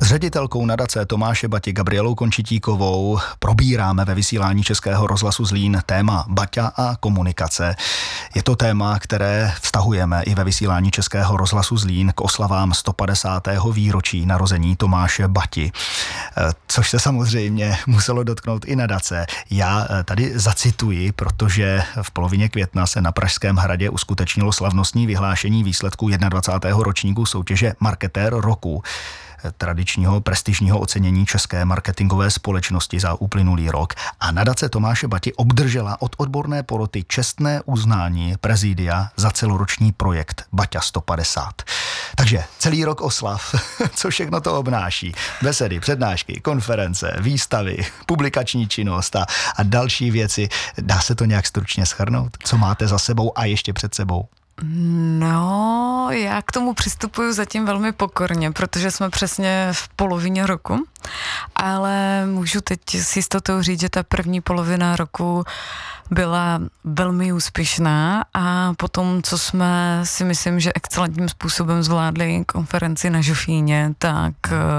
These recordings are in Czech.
S ředitelkou nadace Tomáše Bati Gabrielou Končitíkovou probíráme ve vysílání Českého rozhlasu Zlín téma Baťa a komunikace. Je to téma, které vztahujeme i ve vysílání Českého rozhlasu Zlín k oslavám 150. výročí narození Tomáše Bati, což se samozřejmě muselo dotknout i nadace. Já tady zacituji, protože v polovině května se na Pražském hradě uskutečnilo slavnostní vyhlášení výsledků 21. ročníku soutěže Marketér roku, tradičního prestižního ocenění České marketingové společnosti za uplynulý rok, a nadace Tomáše Bati obdržela od odborné poroty čestné uznání prezidia za celoroční projekt Baťa 150. Takže celý rok oslav, co všechno to obnáší. Besedy, přednášky, konference, výstavy, publikační činnost a další věci. Dá se to nějak stručně shrnout? Co máte za sebou a ještě před sebou? No, já k tomu přistupuju zatím velmi pokorně, protože jsme přesně v polovině roku, ale můžu teď s jistotou říct, že ta první polovina roku byla velmi úspěšná a potom, co jsme si myslím, že excelentním způsobem zvládli konferenci na Žofíně, tak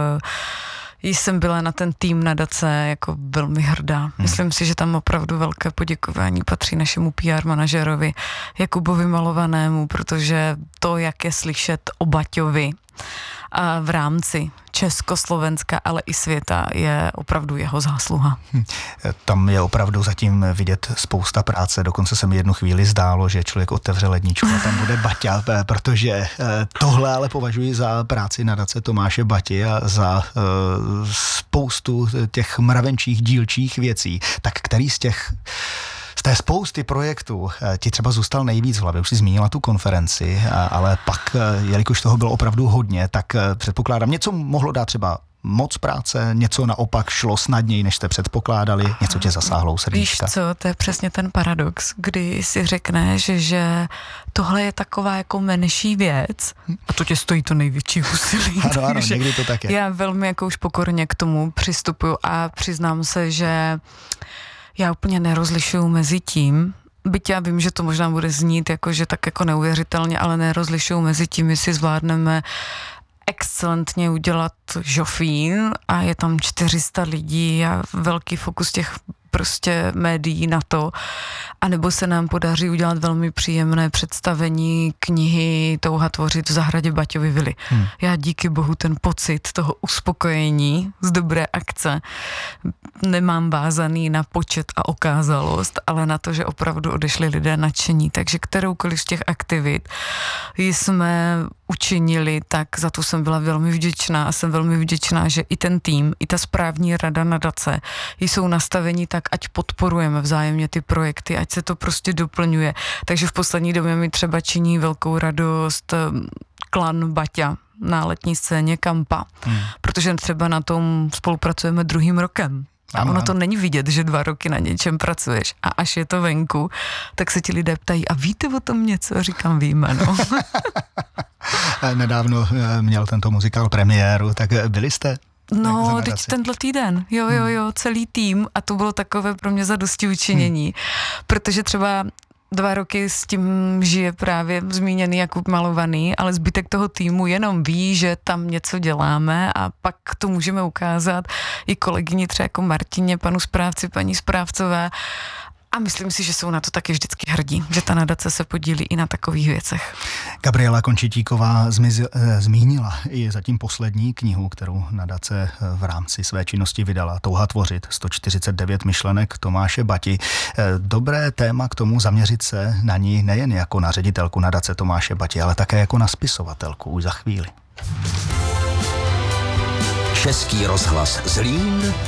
jsem byla na ten tým nadace jako velmi hrdá. Myslím si, že tam opravdu velké poděkování patří našemu PR manažerovi Jakubovi Malovanému, protože to, jak je slyšet o Baťovi a v rámci Československa, ale i světa, je opravdu jeho zásluha. Tam je opravdu zatím vidět spousta práce, dokonce se mi jednu chvíli zdálo, že člověk otevře ledničku a tam bude Baťa, protože tohle ale považuji za práci nadace Tomáše Bati a za spoustu těch mravenčích dílčích věcí. Tak který z té spousty projektů ti třeba zůstal nejvíc v hlavě? Už jsi zmínila tu konferenci, ale pak, jelikož toho bylo opravdu hodně, tak předpokládám, něco mohlo dát třeba moc práce, něco naopak šlo snadněji, než jste předpokládali, něco tě zasáhlo u srdíčka. Víš co, to je přesně ten paradox, kdy si řekneš, že tohle je taková jako menší věc a to tě stojí to největší úsilí. Ano, někdy to tak je. Já velmi jako už pokorně k tomu přistupuju a přiznám se, že já úplně nerozlišuju mezi tím, byť já vím, že to možná bude znít jako, že tak jako neuvěřitelně, ale nerozlišuju mezi tím, jestli zvládneme excelentně udělat Žofín a je tam 400 lidí a velký fokus těch prostě médií na to, anebo se nám podaří udělat velmi příjemné představení knihy Touha tvořit v zahradě Baťovy vily. Já díky bohu ten pocit toho uspokojení z dobré akce nemám vázaný na počet a okázalost, ale na to, že opravdu odešli lidé nadšení. Takže kteroukoliv z těch aktivit jsme učinili, tak za to jsem byla velmi vděčná a jsem velmi vděčná, že i ten tým, i ta správní rada nadace jsou nastavení tak, ať podporujeme vzájemně ty projekty, ať se to prostě doplňuje. Takže v poslední době mi třeba činí velkou radost klan Baťa na letní scéně Kampa, protože třeba na tom spolupracujeme 2. rokem. A ono to není vidět, že 2 roky na něčem pracuješ a až je to venku, tak se ti lidé ptají, a víte o tom něco? Říkám, víme, no. Nedávno měl tento muzikál premiéru, tak byli jste? No, teď tenhle týden, jo, celý tým, a to bylo takové pro mě zadostiučinění, protože třeba 2 roky s tím žije právě zmíněný Jakub Malovaný, ale zbytek toho týmu jenom ví, že tam něco děláme a pak to můžeme ukázat i kolegyni třeba jako Martině, panu správci, paní správcové. A myslím si, že jsou na to taky vždycky hrdí, že ta nadace se podílí i na takových věcech. Gabriela Končitíková zmínila i zatím poslední knihu, kterou nadace v rámci své činnosti vydala, Touha tvořit, 149 myšlenek Tomáše Bati. Dobré téma k tomu zaměřit se na ní nejen jako na ředitelku nadace Tomáše Bati, ale také jako na spisovatelku už za chvíli. Český rozhlas Zlín.